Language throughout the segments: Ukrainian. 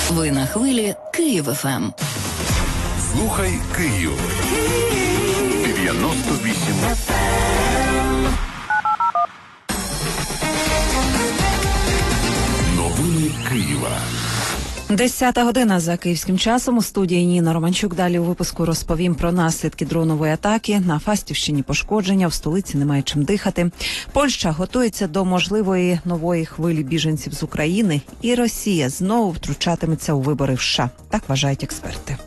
Ви на хвилі Київ ФМ. Слухай Київ. 98 Новини Києва. 10 година за київським часом. У студії Ніна Романчук. Далі у випуску розповім про наслідки дронової атаки. На Фастівщині пошкодження, в столиці немає чим дихати. Польща готується до можливої нової хвилі біженців з України. І Росія знову втручатиметься у вибори в США. Так вважають експерти.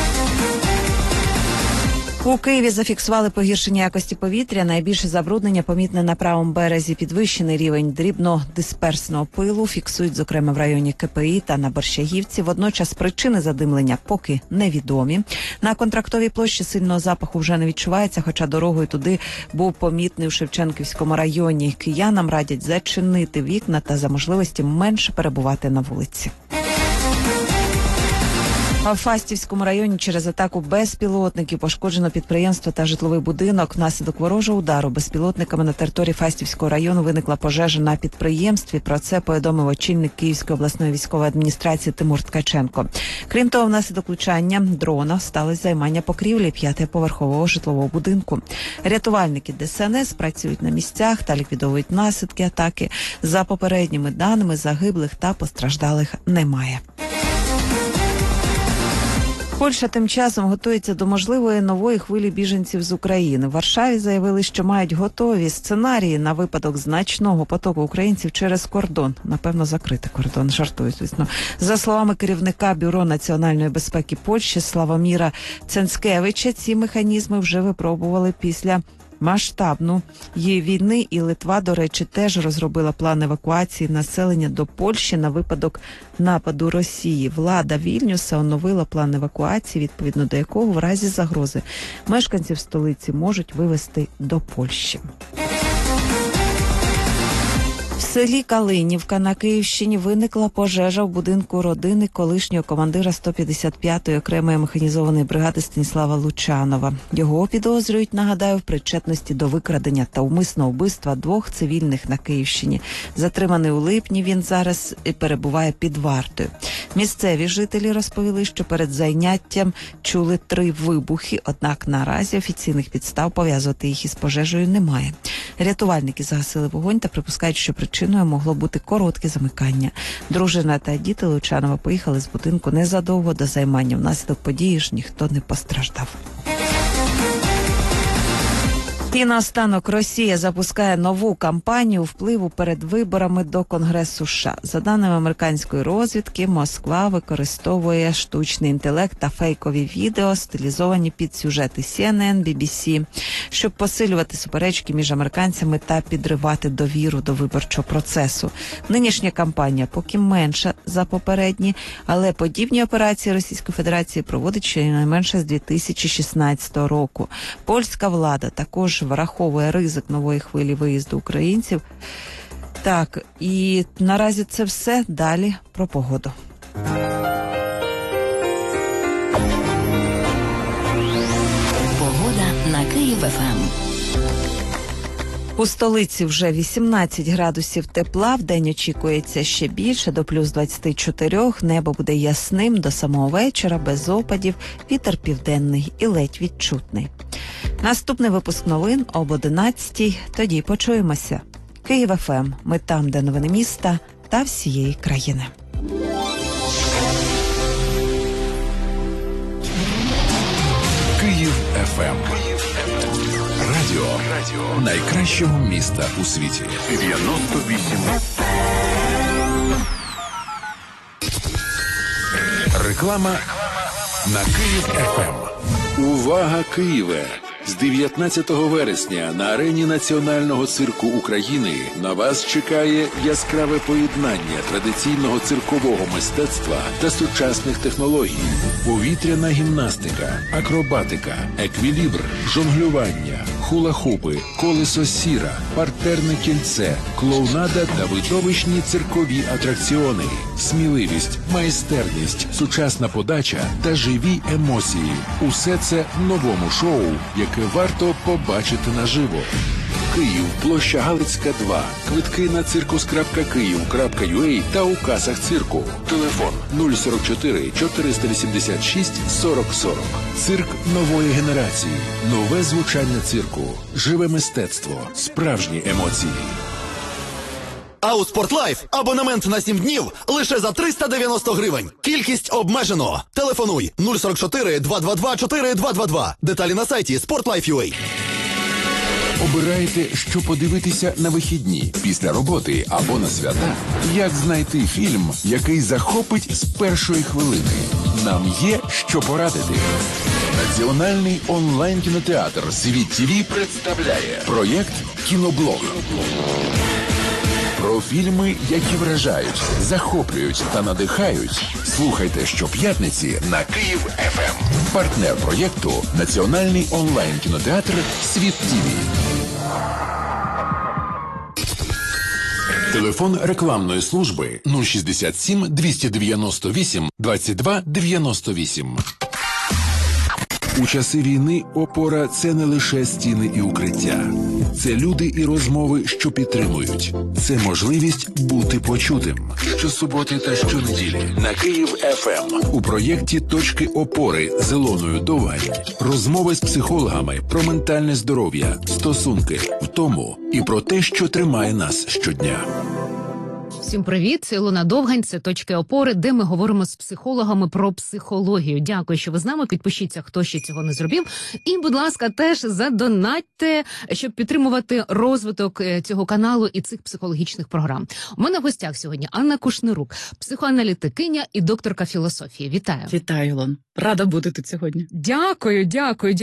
У Києві зафіксували погіршення якості повітря. Найбільше забруднення помітне на правому березі. Підвищений рівень дрібно-дисперсного пилу фіксують, зокрема, в районі КПІ та на Борщагівці. Водночас причини задимлення поки невідомі. На Контрактовій площі сильного запаху вже не відчувається, хоча дорогою туди був помітний у Шевченківському районі. Киянам радять зачинити вікна та за можливості менше перебувати на вулиці. А в Фастівському районі через атаку безпілотників пошкоджено підприємство та житловий будинок. Внаслідок ворожого удару безпілотниками на території Фастівського району виникла пожежа на підприємстві. Про це повідомив очільник Київської обласної військової адміністрації Тимур Ткаченко. Крім того, внаслідок влучання дрона сталося займання покрівлі 5-поверхового житлового будинку. Рятувальники ДСНС працюють на місцях та ліквідовують наслідки атаки. За попередніми даними, загиблих та постраждалих немає. Польща тим часом готується до можливої нової хвилі біженців з України. В Варшаві заявили, що мають готові сценарії на випадок значного потоку українців через кордон. Напевно, закрити кордон, жартую, звісно. За словами керівника Бюро національної безпеки Польщі Славоміра Ценцкевича, ці механізми вже випробували після масштабної війни, і Литва, до речі, теж розробила план евакуації населення до Польщі на випадок нападу Росії. Влада Вільнюса оновила план евакуації, відповідно до якого в разі загрози мешканців столиці можуть вивезти до Польщі. В селі Калинівка на Київщині виникла пожежа в будинку родини колишнього командира 155-ї окремої механізованої бригади Станіслава Лучанова. Його підозрюють, нагадаю, в причетності до викрадення та умисного вбивства 2 цивільних на Київщині. Затриманий у липні, він зараз перебуває під вартою. Місцеві жителі розповіли, що перед заняттям чули 3 вибухи, однак наразі офіційних підстав пов'язувати їх із пожежею немає. Рятувальники загасили вогонь та припускають, що причиною могло бути коротке замикання. Дружина та діти Лучанова поїхали з будинку незадовго до займання. Внаслідок події ж ніхто не постраждав. І наостанок Росія запускає нову кампанію впливу перед виборами до Конгресу США. За даними американської розвідки, Москва використовує штучний інтелект та фейкові відео, стилізовані під сюжети CNN, BBC, щоб посилювати суперечки між американцями та підривати довіру до виборчого процесу. Нинішня кампанія поки менша за попередні, але подібні операції Російської Федерації проводить щонайменше з 2016 року. Польська влада також враховує ризик нової хвилі виїзду українців. Так, і наразі це все. Далі про погоду. Погода на Київ ФМ. У столиці вже 18 градусів тепла, вдень очікується ще більше, до плюс 24. Небо буде ясним до самого вечора, без опадів, вітер південний і ледь відчутний. Наступний випуск новин об 11-й, тоді почуємося. Київ ФМ, ми там, де новини міста та всієї країни. Київ ФМ. Радіо найкращого міста у світі. 98 Реклама на Київ ФМ. Увага, Києве! З 19 вересня на арені Національного цирку України на вас чекає яскраве поєднання традиційного циркового мистецтва та сучасних технологій. Повітряна гімнастика, акробатика, еквілібр, жонглювання, хула-хупи, колесо сіра, партерне кільце, клоунада та видовищні циркові атракціони. Сміливість, майстерність, сучасна подача та живі емоції. Усе це в новому шоу, яке варто побачити наживо. Київ, площа Галицька, 2. Квитки на circus.kyiv.ua та у касах цирку. Телефон 044 486 40 40. Цирк нової генерації. Нове звучання цирку. Живе мистецтво. Справжні емоції. А у Спортлайф абонемент на 7 днів лише за 390 гривень. Кількість обмежено. Телефонуй 044 222 4222. Деталі на сайті Sportlife.ua. Обираєте, що подивитися на вихідні, після роботи або на свята? Як знайти фільм, який захопить з першої хвилини? Нам є що порадити. Національний онлайн-кінотеатр «Світ ТВ» представляє проєкт «Кіноблог». Про фільми, які вражають, захоплюють та надихають. Слухайте щоп'ятниці на Київ ФМ. Партнер проєкту – Національний онлайн-кінотеатр «Світ ТВ». Телефон рекламної служби 067 298 22 98. У часи війни опора – це не лише стіни і укриття. Це люди і розмови, що підтримують. Це можливість бути почутим. Щосуботи та щонеділі на Київ ФМ у проєкті «Точки опори» з Ілоною Довгань. Розмови з психологами про ментальне здоров'я, стосунки, втому і про те, що тримає нас щодня. Всім привіт, це Ілона Довгань, це «Точки опори», де ми говоримо з психологами про психологію. Дякую, що ви з нами, підпишіться, хто ще цього не зробив. І, будь ласка, теж задонатьте, щоб підтримувати розвиток цього каналу і цих психологічних програм. У мене в гостях сьогодні Анна Кушнирук, психоаналітикиня і докторка філософії. Вітаю. Вітаю, Ілон. Рада бути тут сьогодні. Дякую.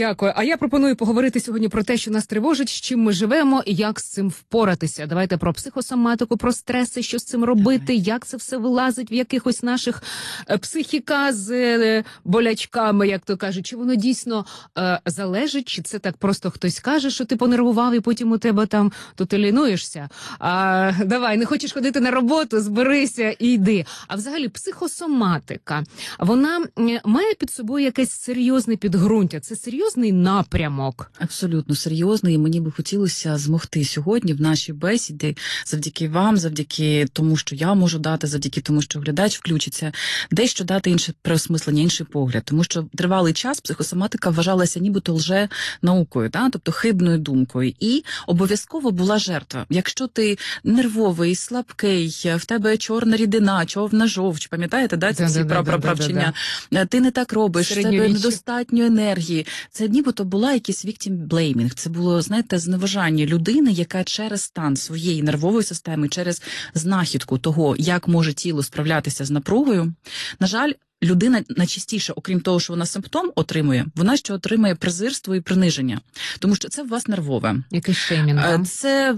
А я пропоную поговорити сьогодні про те, що нас тривожить, з чим ми живемо і як з цим впоратися. Давайте про психосоматику, про стреси, що з цим робити, як це все вилазить в якихось наших психіка з болячками, як то кажуть. Чи воно дійсно залежить, чи це так просто хтось каже, що ти понервував і потім у тебе там, то ти лінуєшся. Давай, не хочеш ходити на роботу, зберися і йди. А взагалі психосоматика, вона має під собою якесь серйозне підґрунтя, це серйозний напрямок. Абсолютно серйозний, і мені би хотілося змогти сьогодні в нашій бесіді, завдяки вам, завдяки тому, що я можу дати, завдяки тому, що глядач включиться, дещо дати інше переосмислення, інший погляд. Тому що тривалий час психосоматика вважалася нібито лже-наукою, тобто хибною думкою. І обов'язково була жертва. Якщо ти нервовий, слабкий, в тебе чорна рідина, човна жовч, пам'ятаєте, ці правчення? Ти не так робиш, в тебе недостатньо енергії. Це нібито була якийсь victim blaming. Це було, знаєте, зневажання людини, яка через стан своєї нервової системи, через знахідку того, як може тіло справлятися з напругою. На жаль, людина найчастіше, окрім того, що вона симптом отримує, вона ще отримує презирство і приниження. Тому що це у вас нервове. Якийсь шеймінг. Це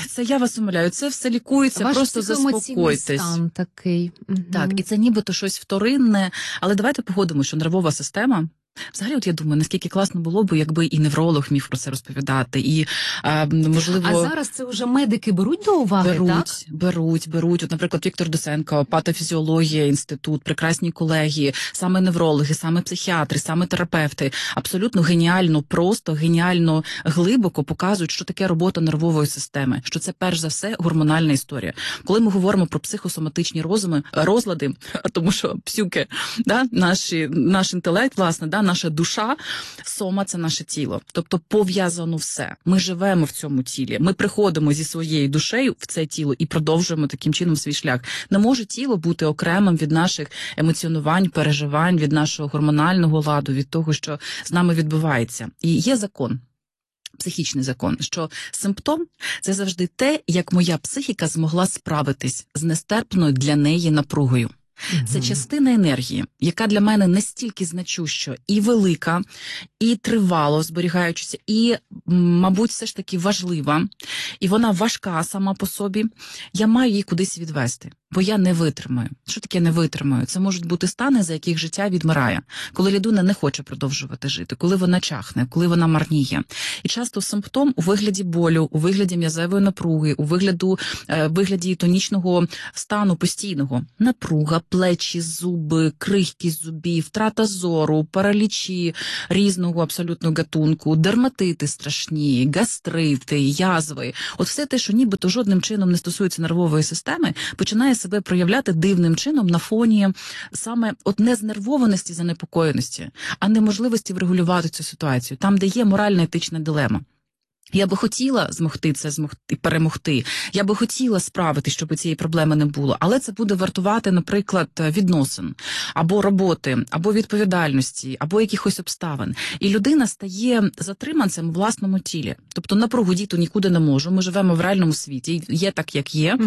я вас умоляю, це все лікується, ваш просто заспокойтесь. Стан такий. Так, і це нібито щось вторинне, але давайте погодимо, що нервова система. Взагалі, от я думаю, наскільки класно було б, якби і невролог міг про це розповідати, і можливо... А зараз це вже медики беруть до уваги, так? Беруть. От, наприклад, Віктор Досенко, патофізіологія, інститут, прекрасні колеги, саме неврологи, саме психіатри, саме терапевти, абсолютно геніально, просто геніально глибоко показують, що таке робота нервової системи, що це перш за все гормональна історія. Коли ми говоримо про психосоматичні розлади, тому що псюки, наш інтелект, власне, наша душа, сома – це наше тіло. Тобто пов'язано все. Ми живемо в цьому тілі. Ми приходимо зі своєю душею в це тіло і продовжуємо таким чином свій шлях. Не може тіло бути окремим від наших емоціонувань, переживань, від нашого гормонального ладу, від того, що з нами відбувається. І є закон. Психічний закон, що симптом – це завжди те, як моя психіка змогла справитись з нестерпною для неї напругою. Це частина енергії, яка для мене настільки значуща і велика, і тривало зберігаючися, і, мабуть, все ж таки важлива, і вона важка сама по собі, я маю її кудись відвести, бо я не витримаю. Що таке не витримаю? Це можуть бути стани, за яких життя відмирає, коли людина не хоче продовжувати жити, коли вона чахне, коли вона марніє. І часто симптом у вигляді болю, у вигляді м'язевої напруги, у вигляді тонічного стану постійного. Напруга, плечі, зуби, крихкість зубів, втрата зору, паралічі різного абсолютно гатунку, дерматити страшні, гастрити, язви. От все те, що нібито жодним чином не стосується нервової системи, починає себе проявляти дивним чином на фоні саме от незнервованості, занепокоєності, а неможливості врегулювати цю ситуацію, там, де є моральна етична дилема. Я би хотіла перемогти, я би хотіла справити, щоб цієї проблеми не було, але це буде вартувати, наприклад, відносин, або роботи, або відповідальності, або якихось обставин. І людина стає затриманцем у власному тілі. Тобто напругу діти нікуди не можу, ми живемо в реальному світі, є так, як є.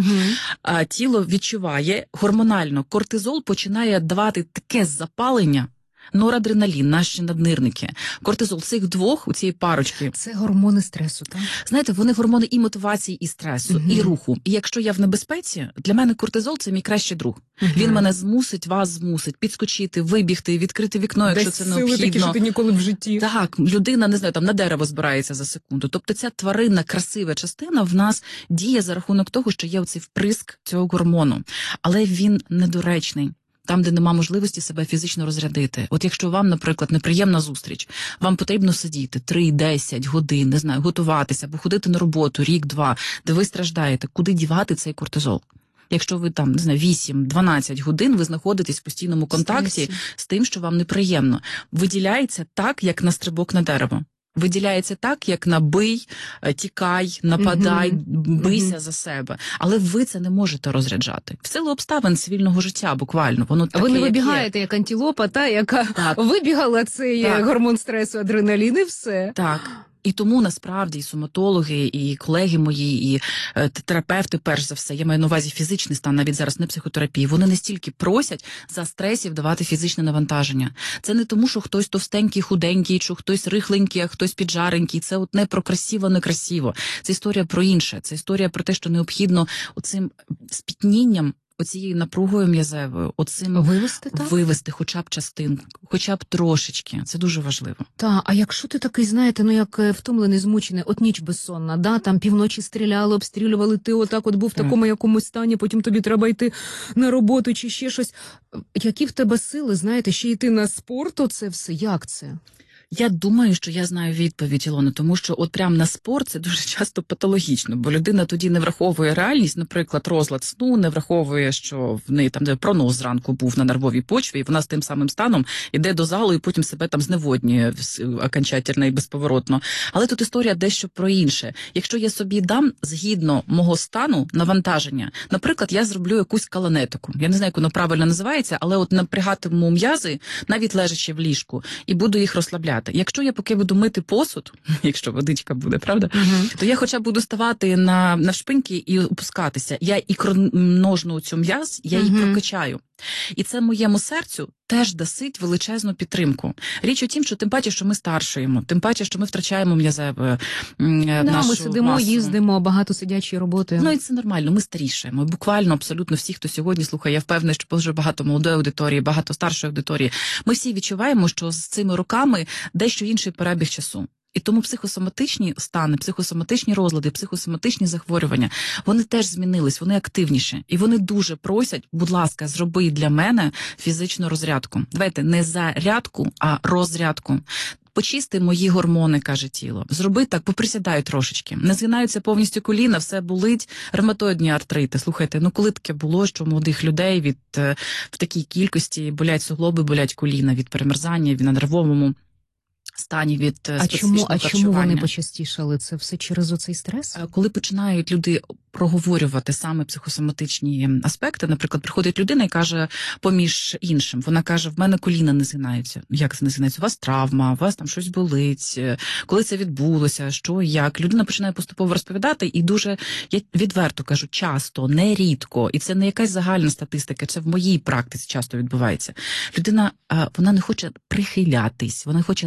А тіло відчуває гормонально, кортизол починає давати таке запалення, норадреналін, наші наднирники, кортизол, цих двох, у цієї парочки. Це гормони стресу, так? Знаєте, вони гормони і мотивації, і стресу, і руху. І якщо я в небезпеці, для мене кортизол – це мій кращий друг. Він мене змусить, вас змусить підскочити, вибігти, відкрити вікно, якщо це необхідно. Десь сили такі, що ти ніколи в житті. Так, людина, не знаю, там на дерево збирається за секунду. Тобто ця тваринна, красива частина в нас діє за рахунок того, що є оцей вприск цього гормону. Але він недоречний. Там, де нема можливості себе фізично розрядити. От якщо вам, наприклад, неприємна зустріч, вам потрібно сидіти 3-10 годин, не знаю, готуватися, або ходити на роботу рік-два, де ви страждаєте, куди дівати цей кортизол? Якщо ви там, не знаю, 8-12 годин ви знаходитесь в постійному контакті з тим, що вам неприємно, виділяється так, як на стрибок на дерево. Виділяється так, як на бий, тікай, нападай, бийся за себе. Але ви це не можете розряджати. В силу обставин цивільного життя буквально. Воно таке, ви не вибігаєте, як антилопа, яка вибігала цей гормон стресу, адреналін і все. Так. І тому, насправді, і соматологи, і колеги мої, і терапевти, перш за все, я маю на увазі фізичний стан, навіть зараз не психотерапії, вони не стільки просять за стресів давати фізичне навантаження. Це не тому, що хтось товстенький, худенький, чи хтось рихленький, а хтось піджаренький. Це от не про красиво, не красиво. Це історія про інше. Це історія про те, що необхідно оцим спітнінням, оцією напругою м'язевою, оцим вивести хоча б частинку, хоча б трошечки. Це дуже важливо. Так, а якщо ти такий, знаєте, як втомлений, змучений, от ніч безсонна, там півночі стріляли, обстрілювали, ти отак от був в такому якомусь стані, потім тобі треба йти на роботу чи ще щось. Які в тебе сили, знаєте, ще йти на спорт, оце все, як це? Я думаю, що я знаю відповідь, Ілона, тому що от прям на спорт це дуже часто патологічно, бо людина тоді не враховує реальність, наприклад, розлад сну, не враховує, що в неї там пронос зранку був на нервовій почві, і вона з тим самим станом іде до залу і потім себе там зневоднює окончательно і безповоротно. Але тут історія дещо про інше. Якщо я собі дам згідно мого стану навантаження, наприклад, я зроблю якусь каланетику. Я не знаю, як воно правильно називається, але от напрягатиму м'язи, навіть лежачи в ліжку, і буду їх розслабляти. Якщо я поки буду мити посуд, якщо водичка буде, правда, то я хоча б буду ставати на шпиньки і опускатися. Я ікроножну цю м'яз, я її прокачаю. І це моєму серцю теж дасить величезну підтримку. Річ у тім, що тим паче, що ми старшуємо, тим паче, що ми втрачаємо м'язеву нашу ми сидимо, масу. Їздимо, багато сидячої роботи. Ну і це нормально, ми старішаємо. Буквально абсолютно всі, хто сьогодні слухає, я впевнена, що дуже багато молодої аудиторії, багато старшої аудиторії. Ми всі відчуваємо, що з цими роками дещо інший перебіг часу. І тому психосоматичні стани, психосоматичні розлади, психосоматичні захворювання, вони теж змінились, вони активніші. І вони дуже просять, будь ласка, зроби для мене фізичну розрядку. Давайте не зарядку, а розрядку. Почисти мої гормони, каже тіло. Зроби так, поприсідай трошечки. Не згинаються повністю коліна, все болить, ревматоїдні артрити. Слухайте, коли таке було, що у молодих людей в такій кількості болять суглоби, болять коліна від перемерзання, від на нервовому стані, від специфічного харчування. А чому вони почастішали? Це все через оцей стрес? Коли починають люди проговорювати саме психосоматичні аспекти, наприклад, приходить людина і каже, поміж іншим, вона каже, в мене коліна не згинаються. Як це не згинаються? У вас травма, у вас там щось болить, коли це відбулося, що, як. Людина починає поступово розповідати і дуже, я відверто кажу, часто, нерідко, і це не якась загальна статистика, це в моїй практиці часто відбувається. Людина, вона не хоче прихилятись, вона хоче нахилятись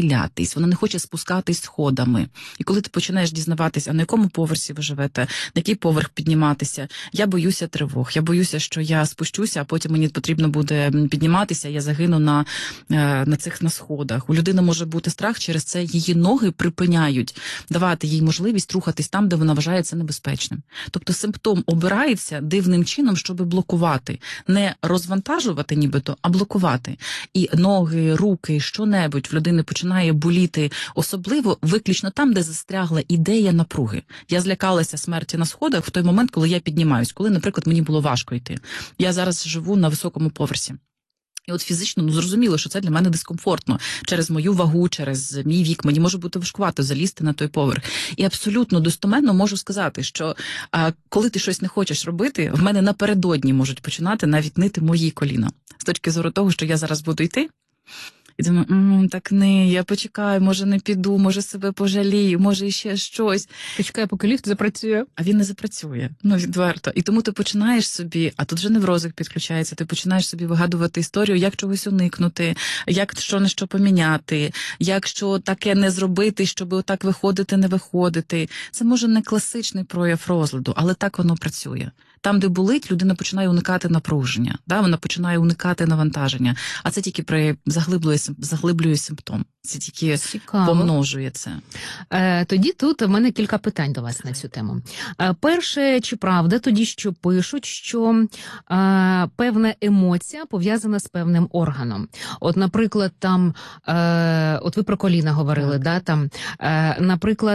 схилятись, вона не хоче спускатись сходами. І коли ти починаєш дізнаватись, а на якому поверсі ви живете, на який поверх підніматися, я боюся тривог, я боюся, що я спущуся, а потім мені потрібно буде підніматися, я загину на сходах. У людини може бути страх, через це її ноги припиняють давати їй можливість рухатись там, де вона вважає це небезпечним. Тобто симптом обирається дивним чином, щоб блокувати. Не розвантажувати нібито, а блокувати. І ноги, руки, що-небудь в людини починає боліти, особливо виключно там, де застрягла ідея напруги. Я злякалася смерті на сходах в той момент, коли я піднімаюсь, коли, наприклад, мені було важко йти. Я зараз живу на високому поверсі. І от фізично, зрозуміло, що це для мене дискомфортно. Через мою вагу, через мій вік, мені може бути важкувато залізти на той поверх. І абсолютно достоменно можу сказати, що коли ти щось не хочеш робити, в мене напередодні можуть починати навіть нити мої коліна. З точки зору того, що я зараз буду йти, і думаю, так не, я почекаю, може не піду, може себе пожалію, може ще щось. Почекай, поки ліфт запрацює. А він не запрацює, відверто. І тому ти починаєш собі, а тут вже неврозик підключається, ти починаєш собі вигадувати історію, як чогось уникнути, як що на що поміняти, як що таке не зробити, щоб отак виходити, не виходити. Це може не класичний прояв розладу, але так воно працює. Там, де болить, людина починає уникати напруження, вона починає уникати навантаження, а це тільки заглиблює симптом, це тільки помножує це. Тоді тут в мене кілька питань до вас на цю тему. Перше, чи правда тоді, що пишуть, що певна емоція пов'язана з певним органом? От, наприклад, там, от ви про коліна говорили, наприклад,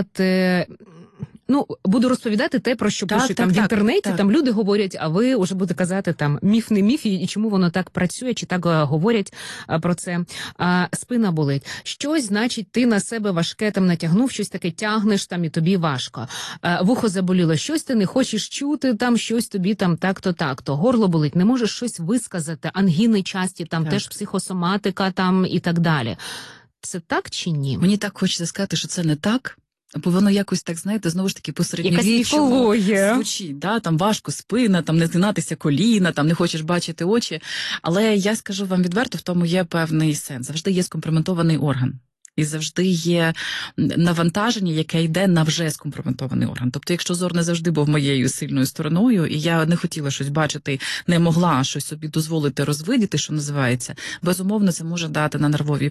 буду розповідати те, про що пишуть в інтернеті, там люди говорять, а ви вже будете казати, там, міф, не міф, і чому воно так працює, чи так говорять про це. Спина болить. Щось, значить, ти на себе важке там натягнув, щось таке тягнеш там, і тобі важко. Вухо заболіло, щось ти не хочеш чути, там, щось тобі там так-то. Горло болить, не можеш щось висказати, ангіни часті, там теж психосоматика там і так далі. Це так чи ні? Мені так хочеться сказати, що це не так. Бо воно якось так, знаєте, знову ж таки по-середньовіччому звучить, там важко спина, там не згинатися коліна, там не хочеш бачити очі. Але я скажу вам відверто, в тому є певний сенс. Завжди є скомпрометований орган. І завжди є навантаження, яке йде на вже скомпрометований орган. Тобто, якщо зор не завжди був моєю сильною стороною, і я не хотіла щось бачити, не могла щось собі дозволити розвидіти, що називається, безумовно, це може дати на нервовій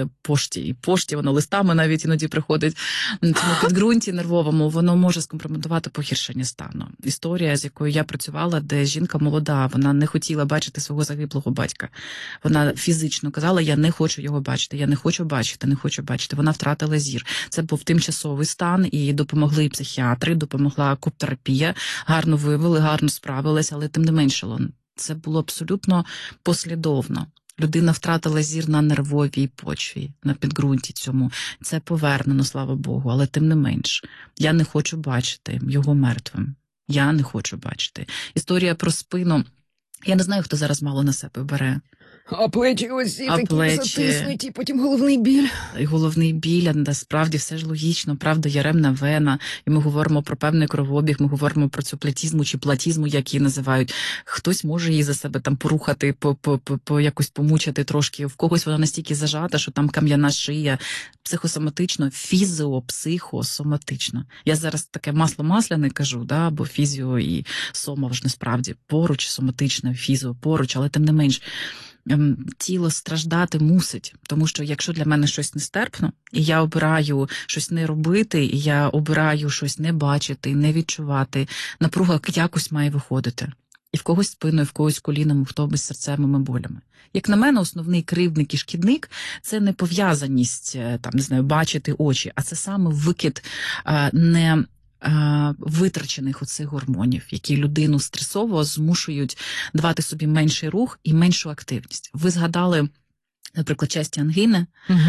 пошті, воно листами навіть іноді приходить, цьому підґрунті нервовому, воно може скомпрометувати погіршення стану. Історія, з якою я працювала, де жінка молода, вона не хотіла бачити свого загиблого батька. Вона фізично казала, я не хочу його бачити, я не хочу бачити, не хочу бачити. Вона втратила зір. Це був тимчасовий стан, і допомогли і психіатри, допомогла куп-терапія, гарно вивели, гарно справилися, але тим не менше, це було абсолютно послідовно. Людина втратила зір на нервовій почві, на підґрунті цьому. Це повернено, слава Богу, але тим не менш. Я не хочу бачити його мертвим. Я не хочу бачити. Історія про спину. Я не знаю, хто зараз мало на себе бере. А плечі оці такі затиснуті, потім головний біль. І головний біль, а насправді все ж логічно, правда, яремна вена, і ми говоримо про певний кровообіг, ми говоримо про цю платізму чи платізму, як її називають. Хтось може її за себе там порухати, якось помучити трошки, в когось вона настільки зажата, що там кам'яна шия, психосоматично, фізіопсихосоматично. Я зараз таке масло масляне кажу, бо фізіо і сома ж насправді поруч, соматичне, фізіо поруч, але тим не менш, тіло страждати мусить, тому що якщо для мене щось нестерпно, і я обираю щось не робити, і я обираю щось не бачити, не відчувати, напруга якось має виходити. І в когось спиною, в когось коліном, в когось серцевими болями. Як на мене, основний кривдник і шкідник – це не пов'язаність, бачити очі, а це саме викид не витрачених оцих гормонів, які людину стресово змушують давати собі менший рух і меншу активність. Ви згадали, наприклад, часті ангіни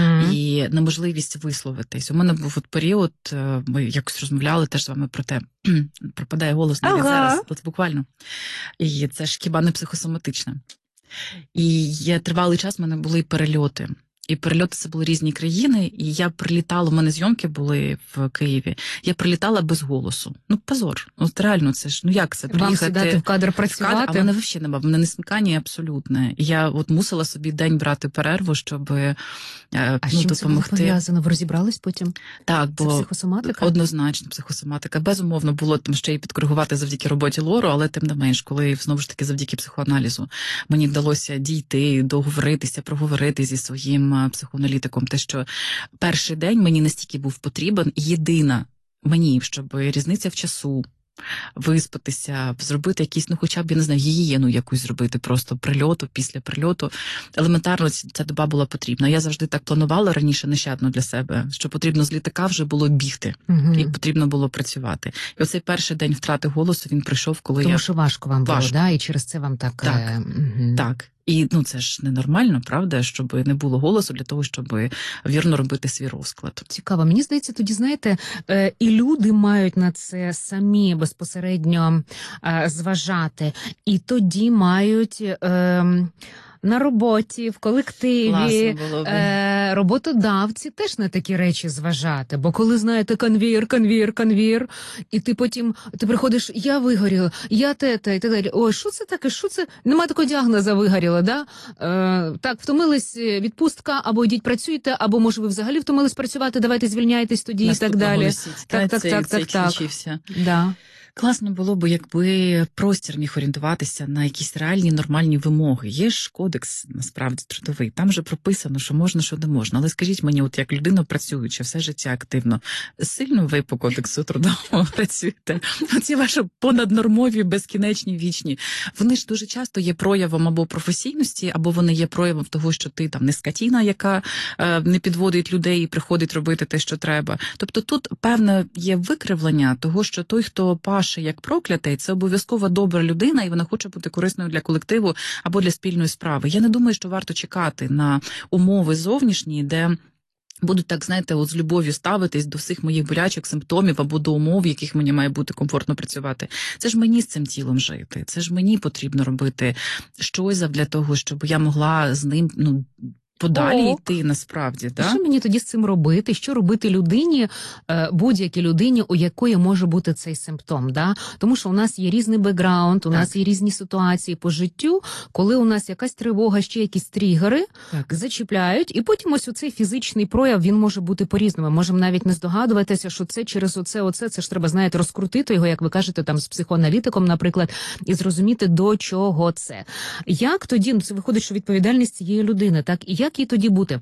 і неможливість висловитись. У мене був період, ми якось розмовляли теж з вами про те, пропадає голос навіть зараз, от буквально. І це ж хіба не психосоматичне. І тривалий час в мене були перельоти. І перельоти це були різні країни, і я прилітала, у мене зйомки були в Києві, я прилітала без голосу. Ну, позор. От реально, це ж, ну як це, приїхати... Вам сідати в кадр працювати? А мене взагалі нема, в мене не смикання абсолютне. Я от мусила собі день брати перерву, щоб чим допомогти. це було пов'язано? Ви розібрались потім? Так, Це бо психосоматика? Однозначно психосоматика. Безумовно, було там ще й підкоригувати завдяки роботі лору, але тим не менш, коли знову ж таки завдяки психоаналізу мені вдалося дійти, договоритися, проговорити зі своїм психоаналітиком те, що перший день мені настільки був потрібен, єдина мені, щоб різниця в часу, виспатися, зробити якісь, ну хоча б, я не знаю, гігієну якусь зробити, просто прильоту, після прильоту. Елементарно ця доба була потрібна. Я завжди так планувала раніше нещадно для себе, що потрібно з літака вже було бігти, і потрібно було працювати. І оцей перший день втрати голосу, він прийшов, коли Тому що важко вам було, Важко. да? І через це вам так... Так. І це ж ненормально, правда, щоб не було голосу для того, щоб вірно робити свій розклад. Цікаво. Мені здається, тоді, знаєте, і люди мають на це самі безпосередньо зважати. І тоді мають... на роботі, в колективі, роботодавці теж на такі речі зважати. Бо коли, знаєте, конвієр, і ти потім, ти приходиш, я вигоріла, я те, і так далі. Ой, що це таке, що це? Нема такого діагноза вигоріла, да? Так, втомились, відпустка, або йдіть працюйте, або, може, ви взагалі втомились працювати, давайте звільняйтесь тоді, і так далі. Так. Да. Класно було б, якби простір міг орієнтуватися на якісь реальні нормальні вимоги. Є ж кодекс, насправді, трудовий. Там вже прописано, що можна, що не можна. Але скажіть мені, от як людина працююча, все життя активно, сильно ви по кодексу трудового працюєте? Оці ваші понаднормові, безкінечні, вічні. Вони ж дуже часто є проявом або професійності, або вони є проявом того, що ти там не скотіна, яка не підводить людей і приходить робити те, що треба. Тобто тут, певне, є викривлення того, що той, хто паше як проклятий, це обов'язково добра людина, і вона хоче бути корисною для колективу або для спільної справи. Я не думаю, що варто чекати на умови зовнішні, де будуть, так, знаєте, от з любов'ю ставитись до всіх моїх болячок, симптомів або до умов, в яких мені має бути комфортно працювати. Це ж мені з цим тілом жити, це ж мені потрібно робити щось для того, щоб я могла з ним, подалі йти, насправді. Да? Що мені тоді з цим робити? Що робити людині, будь-якій людині, у якої може бути цей симптом? Да? Тому що у нас є різний бекграунд, у нас є різні ситуації по життю, коли у нас якась тривога, ще якісь тригери зачіпляють, і потім ось оцей фізичний прояв, він може бути по-різному. Можемо навіть не здогадуватися, що це через оце, це ж треба, знаєте, розкрутити його, як ви кажете, там з психоаналітиком, наприклад, і зрозуміти, до чого це. Як тоді, це виходить, що відповідальність цієї людини, так? І як їй тоді бути?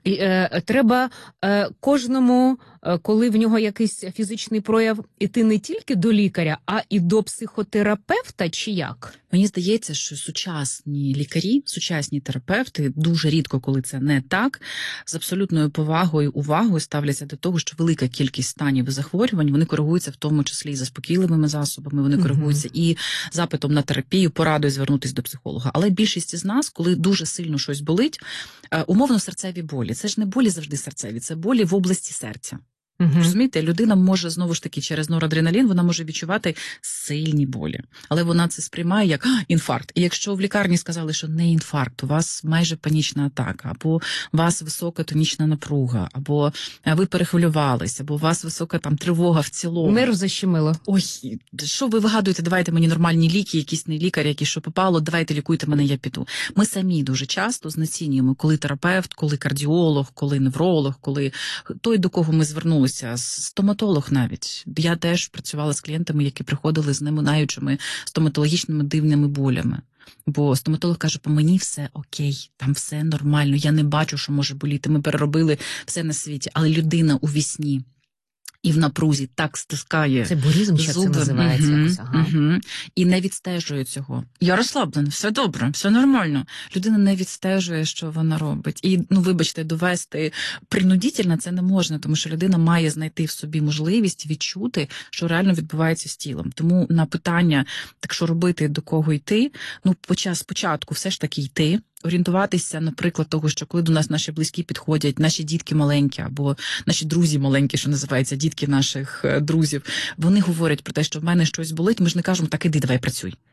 Треба кожному, коли в нього якийсь фізичний прояв, іти не тільки до лікаря, а і до психотерапевта, чи як? Мені здається, що сучасні лікарі, сучасні терапевти, дуже рідко, коли це не так, з абсолютною повагою, увагою ставляться до того, що велика кількість станів і захворювань, вони коригуються в тому числі і заспокійливими засобами, вони коригуються і запитом на терапію, порадою звернутися до психолога. Але більшість із нас, коли дуже сильно щось болить, умовно серцеві болі, це ж не болі завжди серцеві, це болі в області серця. Розумієте, людина може, знову ж таки, через норадреналін, вона може відчувати сильні болі. Але вона це сприймає як інфаркт. І якщо в лікарні сказали, що не інфаркт, у вас майже панічна атака, або у вас висока тонічна напруга, або ви перехвилювалися, або у вас висока там тривога в цілому. Нерв защемило. Ой, що ви вигадуєте, давайте мені нормальні ліки, якісь не лікар, якісь що попало, давайте лікуйте мене, я піду. Ми самі дуже часто знецінюємо, коли терапевт, коли кардіолог, коли невролог, коли той, до кого ми звернулися, стоматолог навіть. Я теж працювала з клієнтами, які приходили з неминаючими стоматологічними дивними болями. Бо стоматолог каже, по мені все окей, там все нормально, я не бачу, що може боліти, ми переробили все на світі. Але людина у вісні і в напрузі так стискає це бурізм, що це називається. І не відстежує цього. Я розслаблена, все добре, все нормально. Людина не відстежує, що вона робить. І, вибачте, довести принудительно це не можна, тому що людина має знайти в собі можливість відчути, що реально відбувається з тілом. Тому на питання, так що робити, до кого йти, спочатку все ж таки йти, орієнтуватися, наприклад, того, що коли до нас наші близькі підходять, наші дітки маленькі, або наші друзі маленькі, що називається, дітки наших друзів, вони говорять про те, що в мене щось болить, ми ж не кажемо, так іди, давай працюй.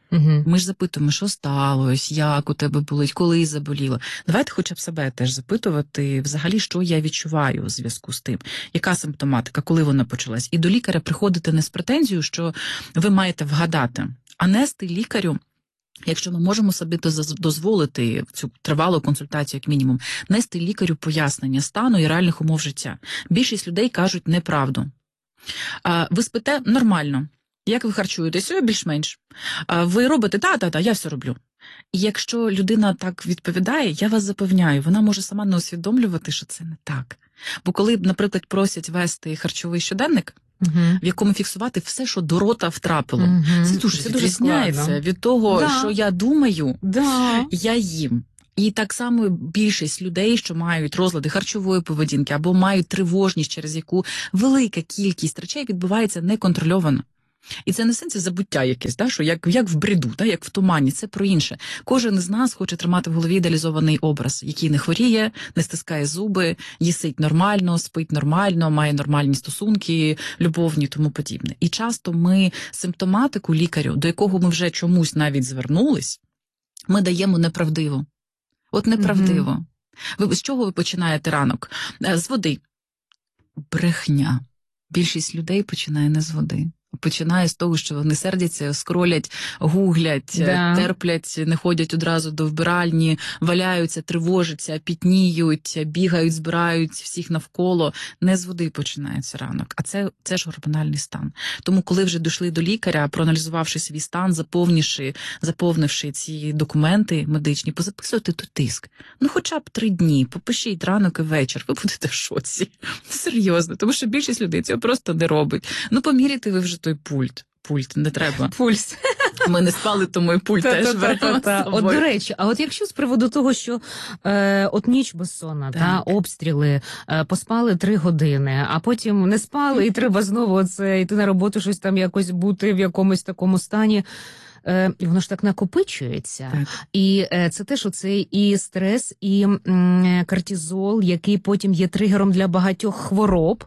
Угу. Ми ж запитуємо, що сталося, як у тебе болить, коли заболіло. Давайте хоча б себе теж запитувати, взагалі, що я відчуваю у зв'язку з тим, яка симптоматика, коли вона почалась. І до лікаря приходити не з претензією, що ви маєте вгадати, а нести лікарю, якщо ми можемо собі дозволити в цю тривалу консультацію, як мінімум, нести лікарю пояснення стану і реальних умов життя. Більшість людей кажуть неправду. Ви спите нормально. Як ви харчуєтеся? Більш-менш. Ви робите та, я все роблю. І якщо людина так відповідає, я вас запевняю, вона може сама не усвідомлювати, що це не так. Бо коли, наприклад, просять вести харчовий щоденник, в якому фіксувати все, що до рота втрапило, це дуже відрізняється від того, що я думаю, я їм. І так само більшість людей, що мають розлади харчової поведінки або мають тривожність, через яку велика кількість речей відбувається неконтрольовано. І це не сенсі забуття якесь, да, що як в бреду, да, як в тумані, це про інше. Кожен із нас хоче тримати в голові ідеалізований образ, який не хворіє, не стискає зуби, їсить нормально, спить нормально, має нормальні стосунки, любовні, тому подібне. І часто ми симптоматику лікарю, до якого ми вже чомусь навіть звернулись, ми даємо неправдиво. От неправдиво. З чого ви починаєте ранок? З води. Брехня. Більшість людей починає не з води. Починає з того, що вони сердяться, скролять, гуглять, терплять, не ходять одразу до вбиральні, валяються, тривожаться, пітніють, бігають, збирають всіх навколо. Не з води починається ранок, а це ж гормональний стан. Тому коли вже дійшли до лікаря, проаналізувавши свій стан, заповнивши ці документи медичні, позаписуйте тут тиск. Ну хоча б 3 дні, попишіть ранок і вечір, ви будете в шоці. Серйозно, тому що більшість людей цього просто не робить. Ну поміряйте ви вже той пульт, не треба. Пульс. Ми не спали, тому і пульт теж беремо з собою. От, до речі, а от якщо з приводу того, що от ніч безсонна, та обстріли, поспали 3 години, а потім не спали, і треба знову йти на роботу, щось там якось бути в якомусь такому стані, і воно ж так накопичується. Так. І це теж оцей і стрес, і кортизол, який потім є тригером для багатьох хвороб,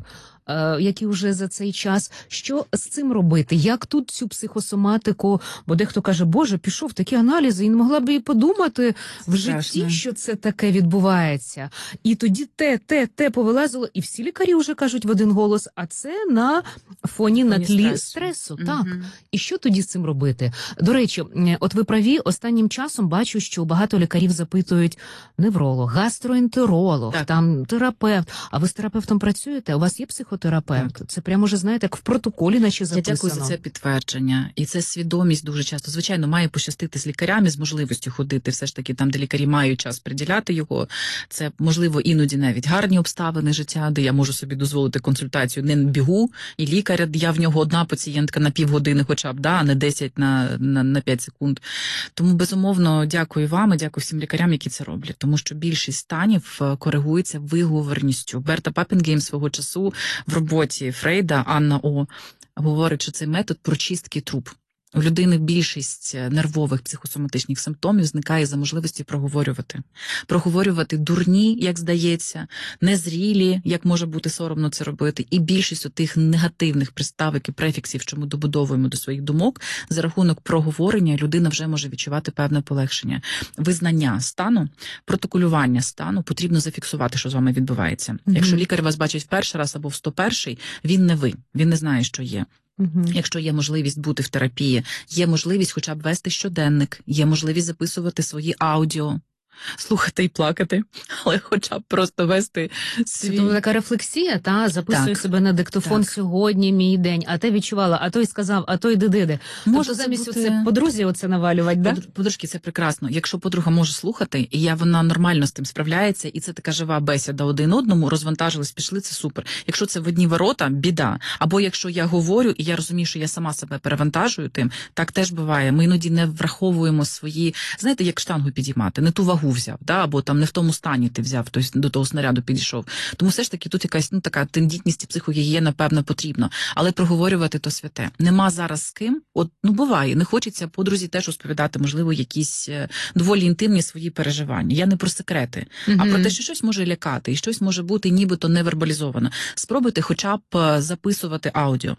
які вже за цей час. Що з цим робити? Як тут цю психосоматику? Бо дехто каже, Боже, пішов такі аналізи, і не могла б і подумати в житті, що це таке відбувається. І тоді те повилазило, і всі лікарі вже кажуть в один голос, а це на фоні на тлі стресу. Так. І що тоді з цим робити? До речі, от ви праві, останнім часом бачу, що багато лікарів запитують невролог, гастроентеролог, там терапевт. А ви з терапевтом працюєте? У вас є психотерапевт? Це прямо вже, знаєте, як в протоколі наче записано. Я дякую за це підтвердження. І це свідомість дуже часто. Звичайно, має пощастити з лікарями, з можливістю ходити все ж таки там, де лікарі мають час приділяти його. Це, можливо, іноді навіть гарні обставини життя, де я можу собі дозволити консультацію не на бігу, і лікаря, я в нього одна пацієнтка на півгодини хоча б, а не 10 на 5 секунд. Тому, безумовно, дякую вам і дякую всім лікарям, які це роблять. Тому що більшість станів коригується виговорністю. Берта Паппінгейм свого часу в роботі Фрейда, Анна О. говорить, що цей метод прочистки труб. У людини більшість нервових психосоматичних симптомів зникає за можливості проговорювати. Проговорювати дурні, як здається, незрілі, як може бути соромно це робити, і більшість тих негативних приставок і префіксів, що ми добудовуємо до своїх думок, за рахунок проговорення людина вже може відчувати певне полегшення. Визнання стану, протоколювання стану, потрібно зафіксувати, що з вами відбувається. Якщо лікар вас бачить в перший раз або в 101-й, він не ви, він не знає, що є. Якщо є можливість бути в терапії, є можливість хоча б вести щоденник, є можливість записувати свої аудіо, слухати і плакати, але хоча б просто вести свій... Це така рефлексія, записую себе на диктофон сьогодні, мій день, а те відчувала, а той сказав, а той диди. Може замість оце подрузі оце навалювати, да? Подружки, це прекрасно. Якщо подруга може слухати, і вона нормально з тим справляється, і це така жива бесіда один одному, розвантажились, пішли, це супер. Якщо це в одні ворота, біда. Або якщо я говорю, і я розумію, що я сама себе перевантажую тим, так теж буває. Ми іноді не враховуємо свої, знаєте, як штангу підіймати, не ту вагу взяв, або там не в тому стані ти взяв, тобто до того снаряду підійшов. Тому все ж таки тут якась така тендітність і психогігієна, певно, потрібно. Але проговорювати то святе. Нема зараз з ким. Буває, не хочеться подрузі теж розповідати, можливо, якісь доволі інтимні свої переживання. Я не про секрети, а про те, що щось може лякати, і щось може бути нібито невербалізовано. Спробуйте хоча б записувати аудіо.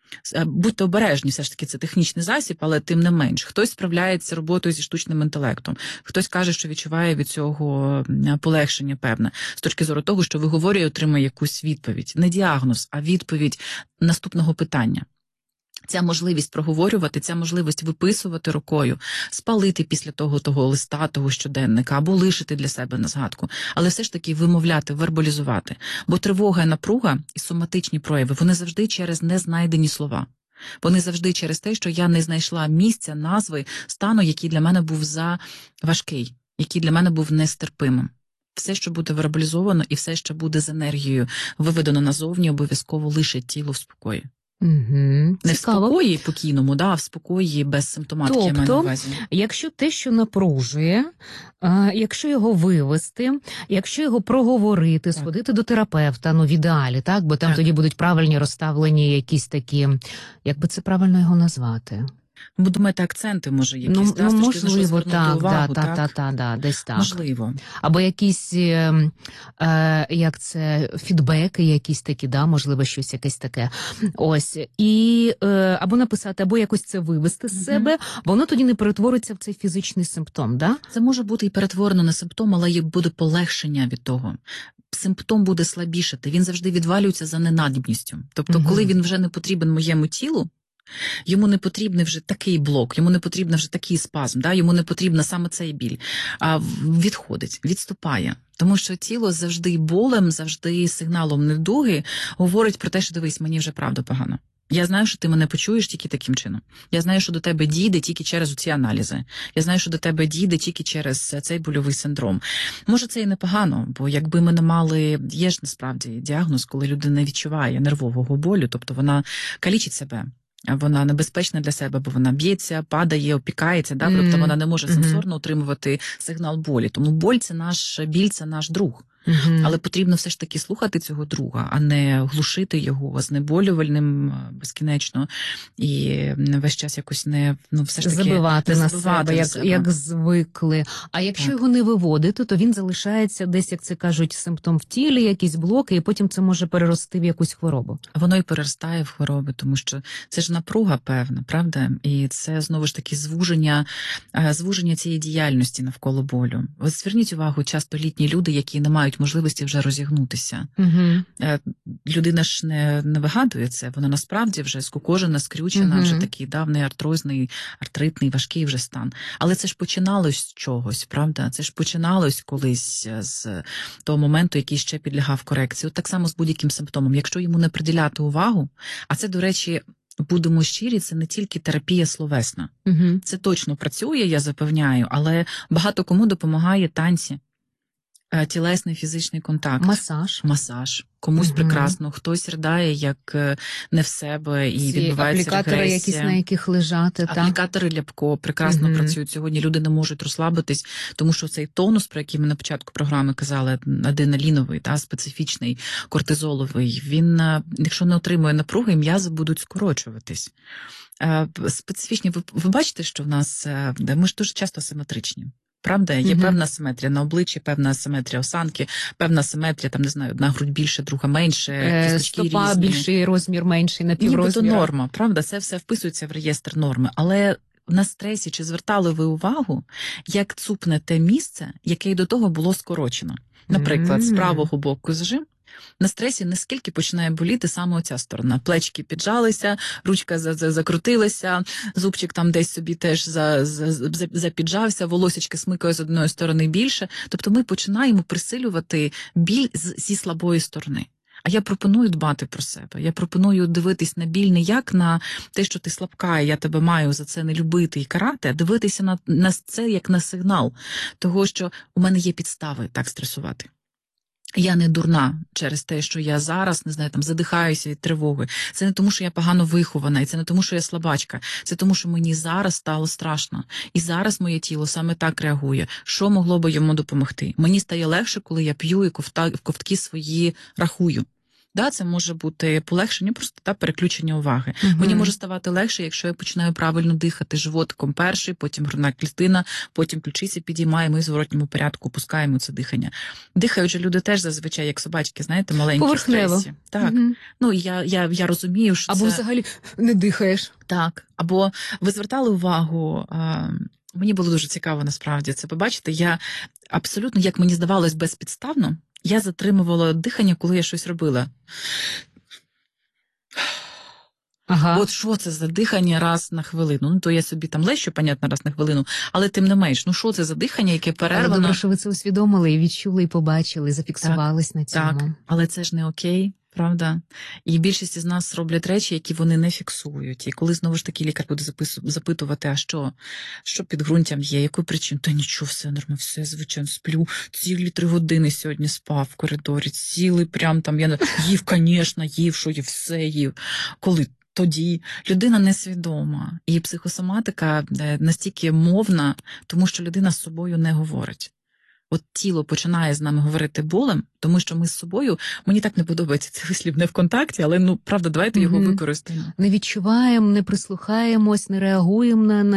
Будьте обережні, все ж таки це технічний засіб, але тим не менш. Хтось справляється роботою зі штучним інтелектом, хтось каже, що відчуває від цього полегшення певне. З точки зору того, що виговорює, отримає якусь відповідь. Не діагноз, а відповідь наступного питання. Ця можливість проговорювати, ця можливість виписувати рукою, спалити після того листа, того щоденника, або лишити для себе на згадку. Але все ж таки вимовляти, вербалізувати. Бо тривога і напруга і соматичні прояви, вони завжди через незнайдені слова. Вони завжди через те, що я не знайшла місця, назви, стану, який для мене був заважкий, який для мене був нестерпимим. Все, що буде вербалізовано і все, що буде з енергією виведено назовні, обов'язково лишить тіло в спокої. Угу. Не в спокої покійному, а в спокої без симптоматики, я маю на увазі. Якщо те, що напружує, якщо його вивести, якщо його проговорити, сходити до терапевта, в ідеалі, так? Бо там тоді будуть правильні розставлені якісь такі, як би це правильно його назвати? Бо, думаєте, акценти, може, якісь, можливо, увагу, десь так. Можливо. Або якісь, як це, фідбеки якісь такі, можливо, щось якесь таке. Ось. І, або написати, або якось це вивести з себе, бо воно тоді не перетвориться в цей фізичний симптом, да? Це може бути і перетворено на симптом, але буде полегшення від того. Симптом буде слабішати, він завжди відвалюється за ненадібністю. Тобто, коли він вже не потрібен моєму тілу, йому не потрібний вже такий блок, йому не потрібен вже такий спазм, йому не потрібен саме цей біль, а відходить, відступає. Тому що тіло завжди болем, завжди сигналом недуги говорить про те, що дивись, мені вже правда погано. Я знаю, що ти мене почуєш тільки таким чином. Я знаю, що до тебе дійде тільки через ці аналізи. Я знаю, що до тебе дійде тільки через цей больовий синдром. Може, це і непогано, бо якби ми не мали, є ж насправді діагноз, коли людина відчуває нервового болю, тобто вона калічить себе. Вона небезпечна для себе, бо вона б'ється, падає, опікається, тобто вона не може сенсорно отримувати сигнал болі. Тому біль це наш друг. Але потрібно все ж таки слухати цього друга, а не глушити його знеболювальним безкінечно і весь час якось все ж таки забивати на себе, як звикли. А якщо його не виводити, то він залишається десь, як це кажуть, симптом в тілі, якісь блоки, і потім це може перерости в якусь хворобу. Воно і переростає в хвороби, тому що це ж напруга певна, правда? І це, знову ж таки, звуження цієї діяльності навколо болю. Ось зверніть увагу, часто літні люди, які не мають можливості вже розігнутися. Людина ж не вигадує це, вона насправді вже скукожена, скрючена, вже такий давний артритний, важкий вже стан. Але це ж починалось з чогось, правда? Це ж починалось колись з того моменту, який ще підлягав корекції. От так само з будь-яким симптомом. Якщо йому не приділяти увагу, а це, до речі, будемо щирі, це не тільки терапія словесна. Це точно працює, я запевняю, але багато кому допомагає танці. Тілесний фізичний контакт. Масаж. Комусь прекрасно, хтось ридає, як не в себе, і відбувається регресія. Аплікатори якісь, на яких лежати. Аплікатори Ляпко прекрасно працюють. Сьогодні люди не можуть розслабитись, тому що цей тонус, про який ми на початку програми казали, адреналіновий, специфічний, кортизоловий, він, якщо не отримує напруги, м'язи будуть скорочуватись. Специфічні, ви бачите, що в нас, ми ж дуже часто асиметричні. Правда, є певна асиметрія на обличчі, певна асиметрія осанки, певна асиметрія, одна грудь більше, друга менше, кісточки різні. Стопа більший розмір, менший на піврозміра. Нібито норма, правда, це все вписується в реєстр норми. Але на стресі чи звертали ви увагу, як цупне те місце, яке й до того було скорочено? Наприклад, з правого боку зжим, на стресі наскільки починає боліти саме оця сторона. Плечки піджалися, ручка закрутилася, зубчик там десь собі теж запіджався, волосечки смикає з одної сторони більше. Тобто ми починаємо присилювати біль зі слабої сторони. А я пропоную дбати про себе. Я пропоную дивитись на біль не як на те, що ти слабка, і я тебе маю за це не любити і карати, а дивитися на це як на сигнал того, що у мене є підстави так стресувати. Я не дурна через те, що я зараз, задихаюся від тривоги. Це не тому, що я погано вихована, і це не тому, що я слабачка. Це тому, що мені зараз стало страшно. І зараз моє тіло саме так реагує. Що могло би йому допомогти? Мені стає легше, коли я п'ю і ковтки свої рахую. Да, це може бути полегшення, просто переключення уваги. Мені може ставати легше, якщо я починаю правильно дихати животиком перший, потім грудна клітина, потім ключиця підіймаємо і в зворотньому порядку опускаємо це дихання. Дихають же люди теж зазвичай, як собачки, знаєте, маленькі в Поверхнево. стресі. Так. Ну, я розумію, що Або це... взагалі не дихаєш. Так. Або ви звертали увагу... Мені було дуже цікаво, насправді, це побачити. Я абсолютно, як мені здавалось, безпідставно, я затримувала дихання, коли я щось робила. Ага. От що це за дихання раз на хвилину? Ну, то я собі там лещу, понятно, раз на хвилину, але тим не менш, ну що це за дихання, яке Але перервано? добре, що ви це усвідомили, і відчули, і побачили, і зафіксувались на цьому. Так, але це ж не окей, правда? І більшість із нас роблять речі, які вони не фіксують. І коли, знову ж таки, лікар буде запитувати, а що підґрунтям є, яку причину? Та нічого, все нормально, все, звичайно, сплю. Цілі 3 години сьогодні спав в коридорі, цілий прям там, я їв, звісно, їв, що їв, все їв. Коли? Тоді людина несвідома. І психосоматика настільки мовна, тому що людина з собою не говорить. От тіло починає з нами говорити болем, тому що ми з собою, мені так не подобається цей вислів не в контакті, але, ну, правда, давайте його використаємо. Не відчуваємо, не прислухаємось, не реагуємо на